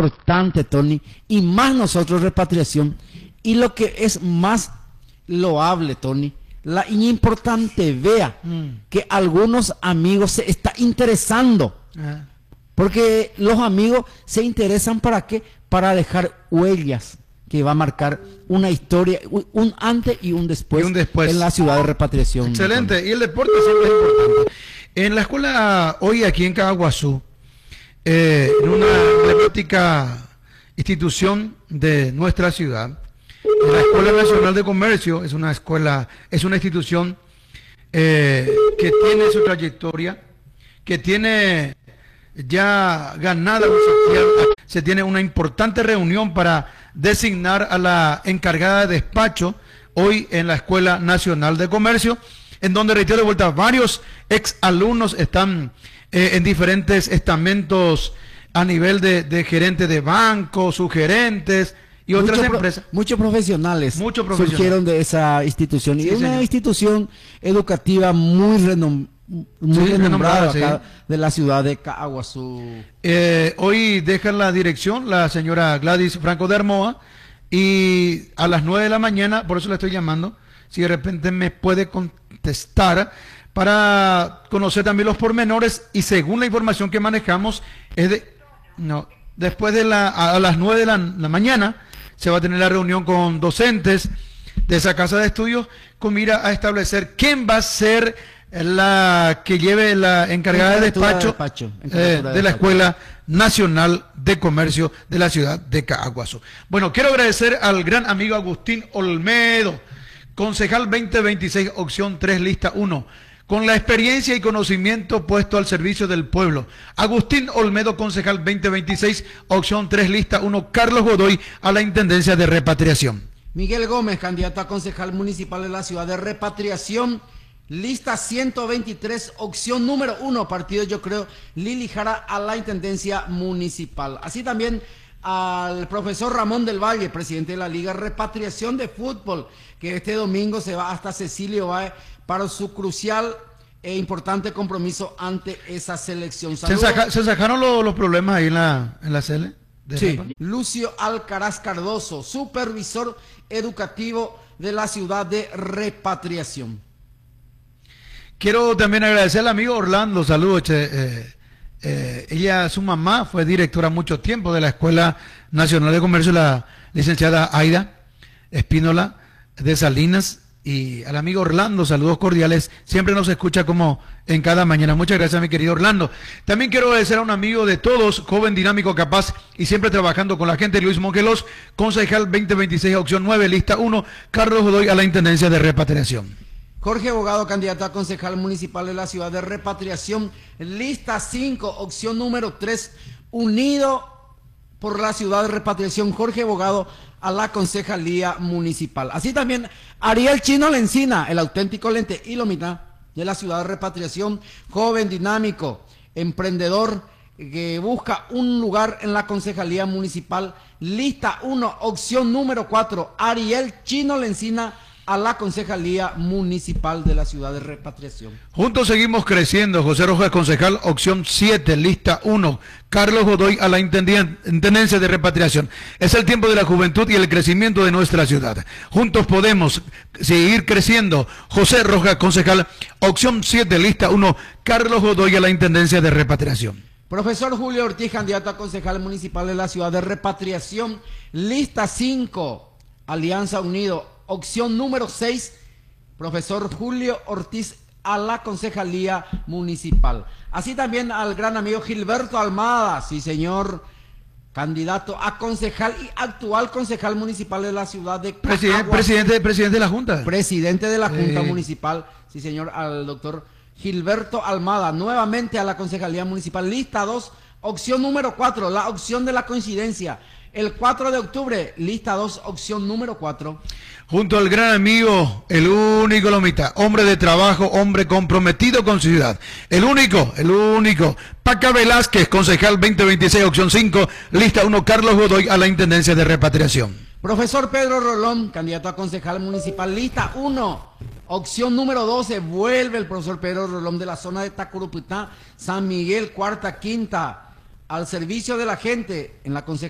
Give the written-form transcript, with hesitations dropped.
importante, Tony, y más nosotros repatriación, y lo que es más loable, Tony, la importante vea que algunos amigos se está interesando, porque los amigos se interesan ¿para qué? Para dejar huellas que va a marcar una historia, un antes y un después, en la ciudad de repatriación. Excelente, Tony. y el deporte siempre es importante. En la escuela hoy aquí en Caaguazú, en una emblemática institución de nuestra ciudad, la Escuela Nacional de Comercio es una escuela, es una institución que tiene su trayectoria, que tiene ya ganada, se tiene una importante reunión para designar a la encargada de despacho hoy en la Escuela Nacional de Comercio, en donde, reitero de vuelta, varios exalumnos están en diferentes estamentos a nivel de gerente de banco, subgerentes y otras empresas. Muchos profesionales surgieron de esa institución. Y una institución educativa muy renombrada acá de la ciudad de Caaguazú. Hoy deja la dirección la señora Gladys Franco de Armoa y a las 9 de la mañana, por eso la estoy llamando, si de repente me puede contestar para conocer también los pormenores, y según la información que manejamos después de a las 9 de la mañana se va a tener la reunión con docentes de esa casa de estudios con mira a establecer quién va a ser la que lleve la encargada de despacho de la Escuela Nacional de Comercio de la ciudad de Caaguazú. Bueno, quiero agradecer al gran amigo Agustín Olmedo, concejal 2026, opción 3, lista 1, con la experiencia y conocimiento puesto al servicio del pueblo. Agustín Olmedo, concejal 2026, opción 3, lista 1, Carlos Godoy, a la Intendencia de Repatriación. Miguel Gómez, candidato a concejal municipal de la ciudad de Repatriación, lista 123, opción número 1, partido Yo Creo, Lili Jara, a la Intendencia Municipal. Así también al profesor Ramón del Valle, presidente de la Liga Repatriación de Fútbol, que este domingo se va hasta Cecilio Valle para su crucial e importante compromiso ante esa selección. ¿Se sacaron los problemas ahí en la sele? Sí. Lucio Alcaraz Cardoso, supervisor educativo de la ciudad de Repatriación. Quiero también agradecer al amigo Orlando, saludos. Ella, su mamá, fue directora mucho tiempo de la Escuela Nacional de Comercio, la licenciada Aida Espínola de Salinas, y al amigo Orlando, saludos cordiales, siempre nos escucha como en cada mañana. Muchas gracias, mi querido Orlando. También quiero agradecer a un amigo de todos, joven, dinámico, capaz y siempre trabajando con la gente, Luis Mongelos, concejal 2026, opción 9, lista 1, Carlos Godoy, a la Intendencia de Repatriación. Jorge Abogado, candidato a concejal municipal de la ciudad de Repatriación, lista 5, opción número 3, unido por la ciudad de Repatriación, Jorge Abogado, a la concejalía municipal. Así también Ariel Chino Lencina, el auténtico lente y lomita de la ciudad de Repatriación, joven, dinámico, emprendedor, que busca un lugar en la concejalía municipal, lista 1, opción número 4, Ariel Chino Lencina, a la concejalía municipal de la ciudad de Repatriación. Juntos seguimos creciendo. José Rojas, concejal, opción 7, lista 1, Carlos Godoy, a la Intendencia de Repatriación. Es el tiempo de la juventud y el crecimiento de nuestra ciudad. Juntos podemos seguir creciendo. José Rojas, concejal, opción 7, lista 1, Carlos Godoy, a la Intendencia de Repatriación. Profesor Julio Ortiz, candidato a concejal municipal de la ciudad de Repatriación, lista 5, Alianza Unido, opción número 6, profesor Julio Ortiz, a la concejalía municipal. Así también al gran amigo Gilberto Almada, sí señor, candidato a concejal y actual concejal municipal de la ciudad de Caaguazú. Presidente de la Junta. Presidente de la Junta Municipal, sí señor, al doctor Gilberto Almada, nuevamente a la concejalía municipal. Lista 2, opción número 4, la opción de la coincidencia. El 4 de octubre, lista 2, opción número 4. Junto al gran amigo, el único lomita, hombre de trabajo, hombre comprometido con su ciudad. El único, Paca Velázquez, concejal 2026, opción 5, lista 1, Carlos Godoy, a la Intendencia de Repatriación. Profesor Pedro Rolón, candidato a concejal municipal, lista 1, opción número 12, vuelve el profesor Pedro Rolón de la zona de Tacurupitá, San Miguel, cuarta, quinta, al servicio de la gente en la concejalía.